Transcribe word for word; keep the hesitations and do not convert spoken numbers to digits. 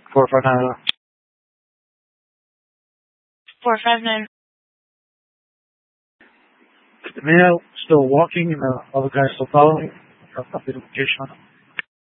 Four five nine. Four five nine. The male still walking and the other guy still following. Update location on it.